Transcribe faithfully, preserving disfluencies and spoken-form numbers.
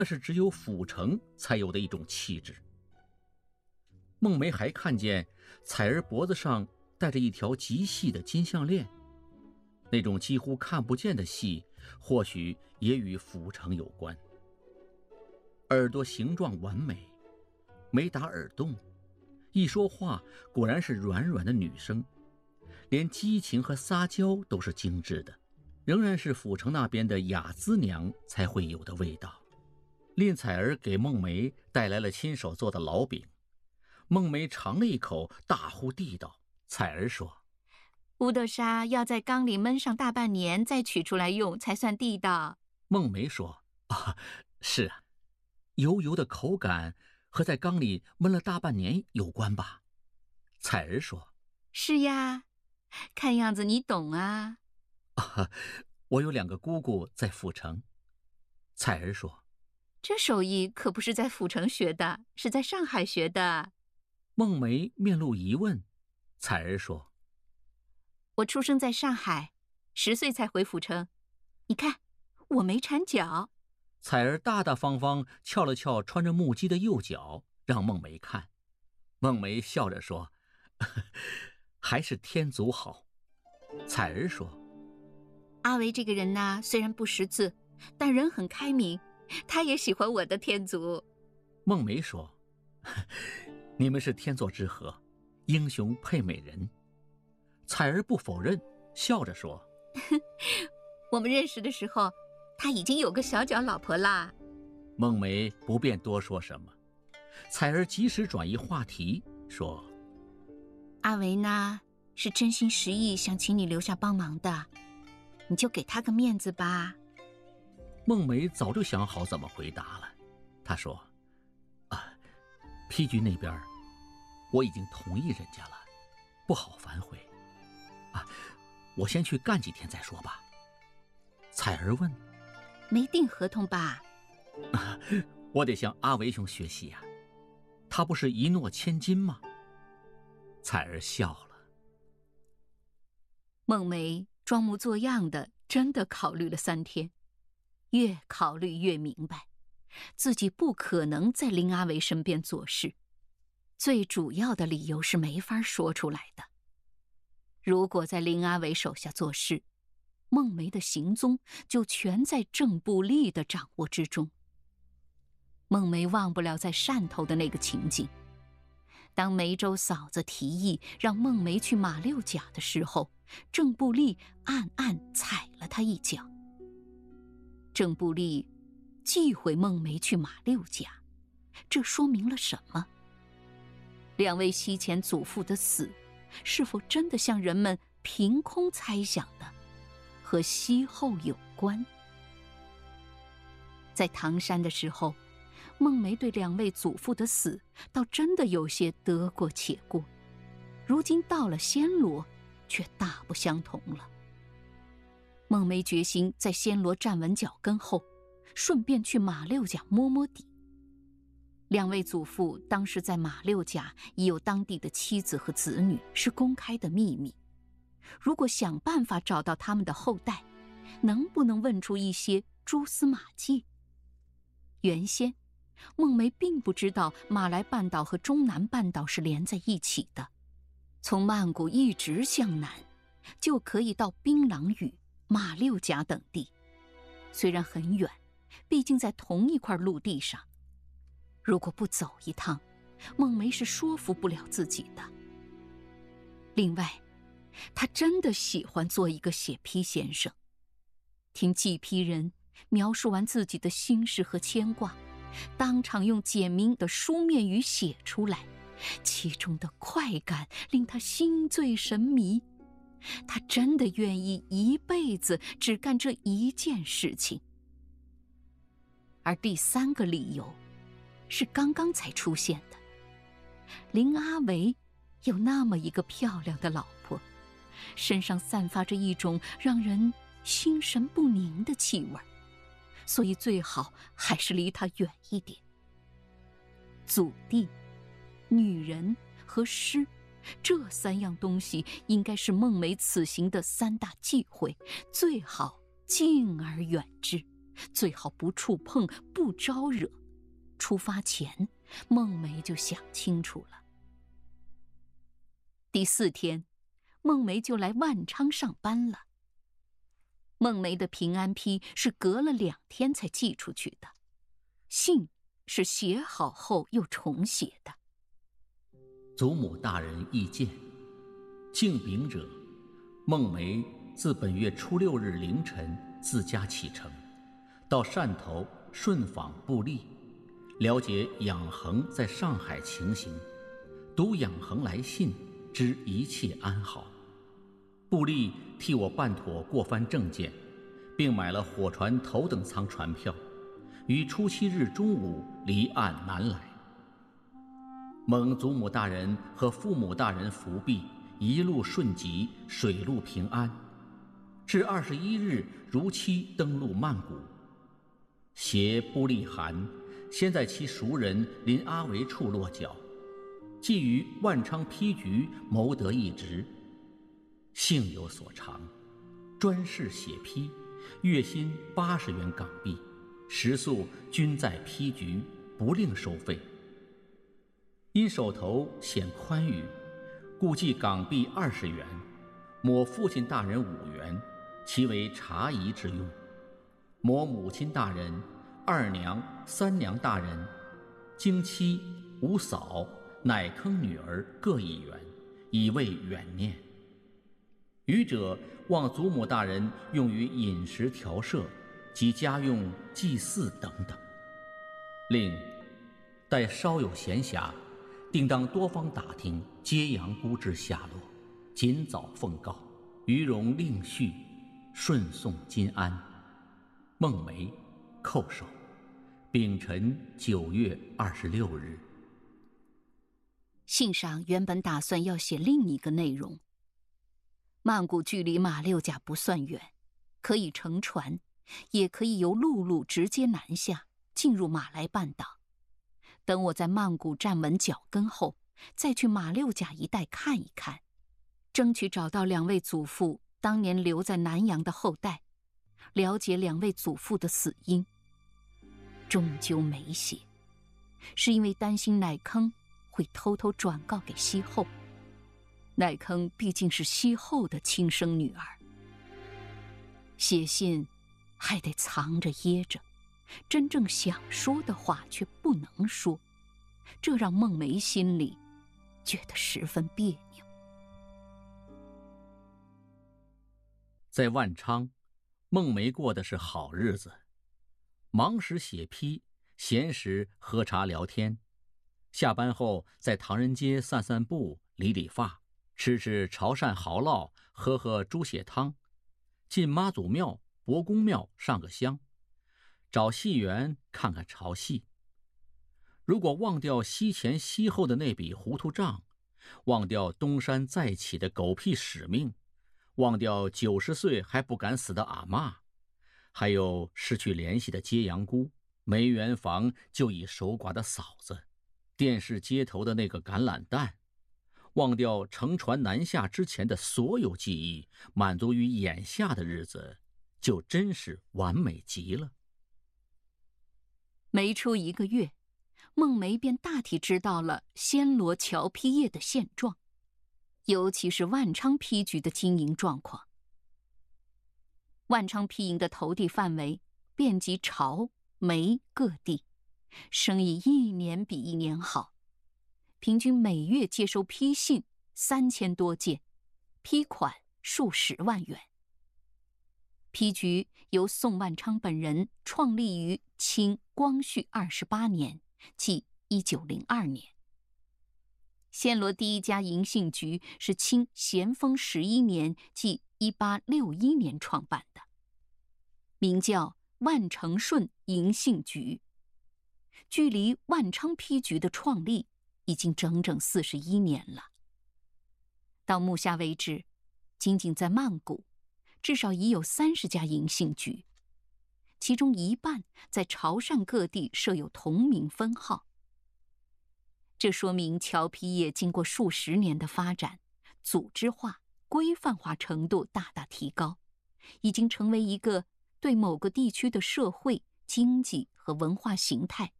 那是只有府城才有的一种气质。孟梅还看见彩儿脖子上戴着一条极细的金项链，那种几乎看不见的细，或许也与府城有关。耳朵形状完美，没打耳洞，一说话果然是软软的女声，连激情和撒娇都是精致的，仍然是府城那边的雅姿娘才会有的味道。令彩儿给孟梅带来了亲手做的老饼，孟梅尝了一口，大呼地道。彩儿说： 乌豆沙要在缸里焖上大半年再取出来用才算地道。 孟梅说：啊，是啊，油油的口感和在缸里焖了大半年有关吧？彩儿说： 是呀，看样子你懂啊。 啊，我有两个姑姑在府城。彩儿说： 这手艺可不是在府城学的，是在上海学的。 孟梅面露疑问。彩儿说： 我出生在上海，十岁才回府城。你看，我没缠脚。 彩儿大大方方翘了翘穿着木屐的右脚，让孟梅看。孟梅笑着说：还是天足好。彩儿说： 阿维这个人呢，虽然不识字，但人很开明，他也喜欢我的天足。 孟梅说：你们是天作之合，英雄配美人。彩儿不否认，笑着说： 我们认识的时候，他已经有个小脚老婆啦。 孟梅不便多说什么，彩儿及时转移话题，说： 阿维呢，是真心实意想请你留下帮忙的，你就给他个面子吧。 孟梅早就想好怎么回答了，她说：啊，批局那边我已经同意人家了，不好反悔啊，我先去干几天再说吧。彩儿问： 没订合同吧？ 啊，我得向阿维兄学习呀、啊，他不是一诺千金吗？彩儿笑了。 孟梅装模作样的真的考虑了三天，越考虑越明白，自己不可能在林阿维身边做事。最主要的理由是没法说出来的。如果在林阿维手下做事，孟梅的行踪就全在郑布利的掌握之中。孟梅忘不了在汕头的那个情景，当梅州嫂子提议让孟梅去马六甲的时候，郑布利暗暗踩了他一脚。郑布利忌讳孟梅去马六甲，这说明了什么？两位西前祖父的死，是否真的像人们凭空猜想的，和西后有关？在唐山的时候，孟梅对两位祖父的死倒真的有些得过且过，如今到了暹罗，却大不相同了。孟梅决心在暹罗站稳脚跟后，顺便去马六甲摸摸底。两位祖父当时在马六甲已有当地的妻子和子女，是公开的秘密。如果想办法找到他们的后代，能不能问出一些蛛丝马迹？原先孟梅并不知道马来半岛和中南半岛是连在一起的，从曼谷一直向南，就可以到槟榔屿、马六甲等地。虽然很远，毕竟在同一块陆地上，如果不走一趟，孟梅是说服不了自己的。另外，他真的喜欢做一个写批先生，听记批人描述完自己的心事和牵挂，当场用简明的书面语写出来，其中的快感令他心醉神迷。他真的愿意一辈子只干这一件事情。而第三个理由是刚刚才出现的，林阿维有那么一个漂亮的老婆，身上散发着一种让人心神不宁的气味，所以最好还是离他远一点。祖地、女人和诗，这三样东西应该是孟梅此行的三大忌讳，最好敬而远之， 最好不触碰，不招惹。出发前，孟梅就想清楚了。第四天，孟梅就来万昌上班了。孟梅的平安批是隔了两天才寄出去的，信是写好后又重写的。 祖母大人意见，敬禀者，孟梅自本月初六日凌晨自家启程，到汕头顺访布利，了解养恒在上海情形，读养恒来信，知一切安好。布利替我办妥过番证件，并买了火船头等舱船票，于初七日中午离岸南来。蒙祖母大人和父母大人福庇，一路顺吉，水路平安。至二十一日如期登陆曼谷。携布利函，先在其熟人林阿维处落脚，寄于万昌批局谋得一职，幸有所长，专事写批，月薪八十元港币，食宿均在批局，不另收费。因手头显宽裕，故计港币二十元，抹父亲大人五元，其为茶仪之用；抹母亲大人、二娘、三娘大人、经妻、五嫂、乃坑女儿各一元，以为远念。余者望祖母大人用于饮食调摄及家用祭祀等等。另待稍有闲暇，定当多方打听揭阳姑之下落，尽早奉告，余容另续，顺送金安。孟梅，叩首。丙辰九月二十六日。 信上原本打算要写另一个内容。曼谷距离马六甲不算远，可以乘船，也可以由陆路直接南下，进入马来半岛。等我在曼谷站稳脚跟后，再去马六甲一带看一看，争取找到两位祖父当年留在南洋的后代，了解两位祖父的死因。终究没写，是因为担心乃坑会偷偷转告给西后。乃坑毕竟是西后的亲生女儿，写信还得藏着掖着，真正想说的话却不能说，这让孟梅心里觉得十分别扭。 在万昌，孟梅过的是好日子，忙时写批，闲时喝茶聊天，下班后在唐人街散散步，理理发，吃吃潮汕蚝烙，喝喝猪血汤，进妈祖庙、伯公庙上个香，找戏园看看潮戏。如果忘掉西前西后的那笔糊涂账，忘掉东山再起的狗屁使命，忘掉九十岁还不敢死的阿嬷，还有失去联系的接阳姑，没圆房就已守寡的嫂子，电视街头的那个橄榄蛋，忘掉乘船南下之前的所有记忆，满足于眼下的日子，就真是完美极了。 没出一个月，孟梅便大体知道了暹罗侨批业的现状，尤其是万昌批局的经营状况。万昌批营的投递范围遍及潮、梅各地，生意一年比一年好，平均每月接收批信三千多件，批款数十万元。批局由宋万昌本人创立于清光绪二十八年，即一九零二年。暹罗第一家银信局是清咸丰十一年，即一八六一年创办的，名叫万承顺银信局。距离万昌批局的创立已经整整四十一年了。到目下为止，仅仅在曼谷，至少已有三十家银信局，其中一半在潮汕各地设有同名分号。这说明侨批业经过数十年的发展，组织化、规范化程度大大提高，已经成为一个对某个地区的社会、经济和文化形态